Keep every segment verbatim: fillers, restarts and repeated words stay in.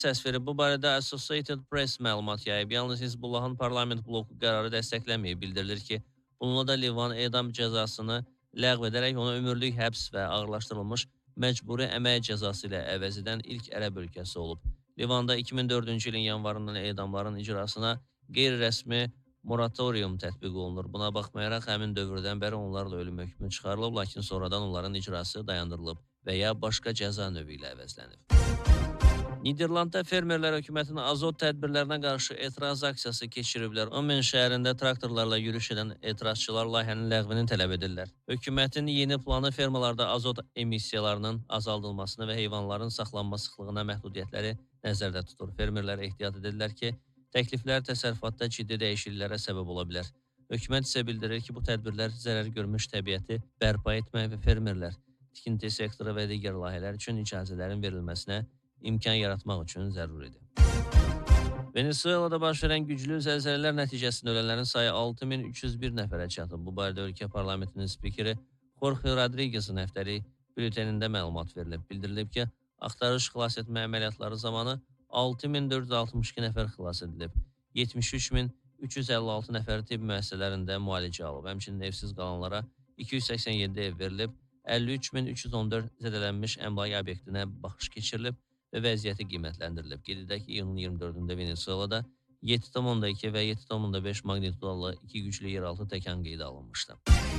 Səsveri bu barədə Associated Press məlumat yayıb. Yalnız Hizbullahın parlament bloku qərarı dəstəkləməyib. Bildirilir ki, bununla da Livan edam cəzasını ləğv edərək onu ömürlük həbs və ağırlaşdırılmış məcburi əmək cəzası ilə əvəz edən ilk ərəb ölkəsi olub. Livanda iki min dördüncü ilin yanvarından edamların icrasına qeyri-rəsmi moratorium tətbiq olunur. Buna baxmayaraq həmin dövrdən bəri onlarla ölüm hökmü çıxarılıb, lakin sonradan onların icrası dayandırılıb və ya başqa cəza növü ilə əvəzlənib. Niderlandda fermerlər hökumətin azot tədbirlərinə qarşı etiraz aksiyası keçiriblər. Omen şəhərində traktorlarla yürüş edən etirazçılar layihənin ləğvini tələb edirlər. Hökumətin yeni planı fermalarda azot emissiyalarının azaldılmasını və heyvanların saxlanma sıxlığına məhdudiyyətləri nəzərdə tutur. Fermerlər ehtiyat edirlər ki, təkliflər təsərrüfatda ciddi dəyişikliklərə səbəb ola bilər. Hökumət isə bildirir ki, bu tədbirlər zərər görmüş təbiəti bərpa etmək və fermerlər, tikinti sektoru və digər layihələr üçün icazələrin verilməsinə imkan yaratmaq üçün zəruridir. Venezuelada baş verən güclü zəlzələlər nəticəsində ölənlərin sayı altı min üç yüz bir nəfərə çatıb. Bu barədə ölkə parlamentinin spikeri Jorge Rodriguez'in həftəlik bültenində məlumat verilib. Bildirilib ki, axtarış xilas etmə əməliyyatları zamanı altı min dörd yüz altmış iki nəfər xilas edilib. yetmiş üç min üç yüz əlli altı nəfər tibb müəssisələrində müalicə alıb. Həmçinin evsiz qalanlara iki yüz səksən yeddi ev verilib, əlli üç min üç yüz on dörd zədələnmiş əmlak obyektinə baxış keçirilib və vəziyyəti qiymətləndirilib. Qeyd edək ki, iyunun iyirmi dördündə Venezuelada yeddi tam iki və yeddi tam beş magnitudalı iki güclü yeraltı təkan qeydə alınmışdı.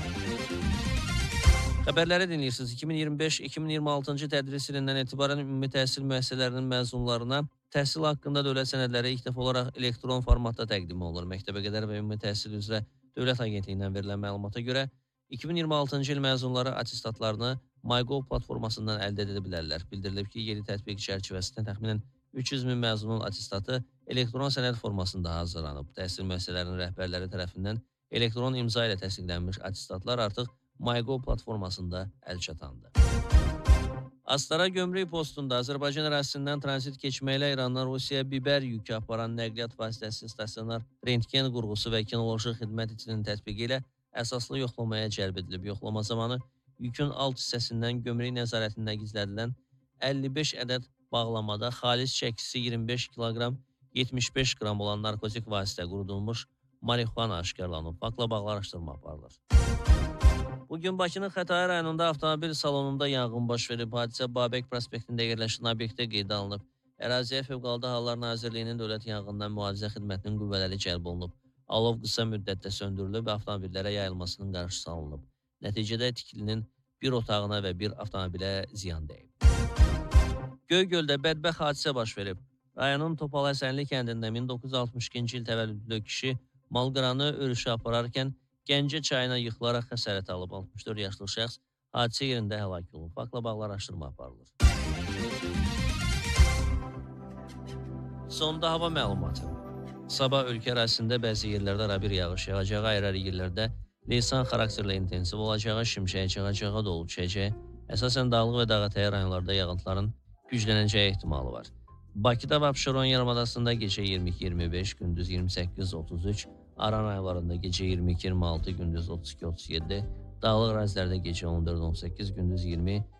Xəbərləri dinləyirsiniz. iki min iyirmi beş iki min iyirmi altıncı tədris ilindən etibarən ümumi təhsil müəssisələrinin məzunlarına təhsil haqqında dövlət sənədləri ilk dəfə olaraq elektron formatda təqdim olunur. Məktəbəqədər və ümumi təhsil üzrə Dövlət Agentliyindən verilən məlumata görə iki min iyirmi altıncı il məzunları attestatlarını MyGov platformasından əldə edə bilərlər. Bildirilib ki, yeni tətbiq çərçivəsində təxminən üç yüz min məzunun attestatı elektron sənəd formasında hazırlanıb. Təhsil müəssisələrinin rəhbərləri tərəfindən elektron imza ilə təsdiqlənmiş attestatlar artıq MyGov platformasında əlçatandı. Astara gömrük postunda Azərbaycan ərazisindən transit keçməklə İrandan Rusiyaya bibər yükü aparan nəqliyyat vasitəsi stasionar rentgen qurğusu və kinoloji xidmət içinin tətbiqi ilə əsaslı yoxlamaya cəlb edilib. Yoxlama zamanı yükün alt hissəsindən gömrük nəzarətində gizlədilən əlli beş ədəd bağlamada xalis çəkisi iyirmi beş kiloqram yetmiş beş qram olan narkotik vasitə qurudulmuş marixuana aşkarlanıb. Faktla bağlı araşdırma aparılır. Bugün Bakının Xətai rayonunda avtomobil salonunda yanğın baş verib. Hadisə Babək prospektində yerləşən obyektdə qeydə alınıb. Əraziyə Fövqəladə Hallar Nazirliyinin Dövlət Yanğından Mühafizə Xidmətinin qüvvələri cəlb olunub. Alov qısa müddətdə söndürülüb və avtomobillərə yayılmasının qarşısı alınıb. Nəticədə tikilinin bir otağına və bir avtomobilə ziyan dəyib. Göygöldə bədbəxt hadisə baş verib. Rayonun Topal Həsənli kəndində min doqquz yüz altmış ikinci il təvəllüdlü kişi malqıranı örüşə apararkən Gəncə çayına yıxılaraq xəsarət alıb. altmış dörd yaşlı şəxs hadisə yerində həlak olub. Faktla bağlı araşdırma aparılır. Sonda hava məlumatı. Sabah ölkə ərazisində bəzi yerlərdə arabir yağış yağacağı, ayrı-ayrı yerlərdə leysan xarakterli intensiv olacağı, şimşək çağacağı, dolu düşəcəyi, əsasən dağlıq və dağətəyi rayonlarda yağıntıların güclənəcəyi ehtimalı var. Bakıda və Abşeron yarımadasında gecə iyirmi iki iyirmi beş, gündüz iyirmi səkkiz otuz üç, Aran rayonlarında gecə iyirmi iki iyirmi altı, gündüz otuz iki otuz yeddi, dağlıq ərazilərdə gecə on dörd on səkkiz, gündüz iyirmi